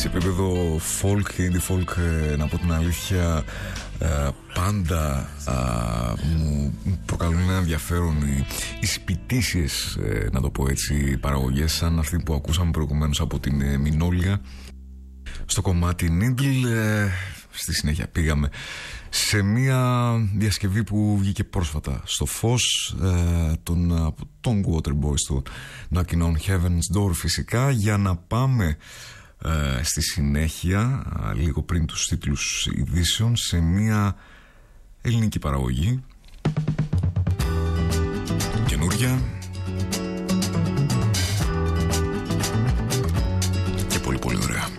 σε επίπεδο folk και indie folk, να πω την αλήθεια, πάντα μου προκαλούν ένα ενδιαφέρον οι σπιτίσιες, να το πω έτσι, παραγωγές σαν αυτή που ακούσαμε προηγουμένως από την Μινόλια στο κομμάτι Needle. Στη συνέχεια πήγαμε σε μια διασκευή που βγήκε πρόσφατα στο φως, των Waterboys, του Knocking on Heaven's Door φυσικά, για να πάμε στη συνέχεια, λίγο πριν τους τίτλους ειδήσεων, σε μια ελληνική παραγωγή καινούρια και πολύ πολύ ωραία.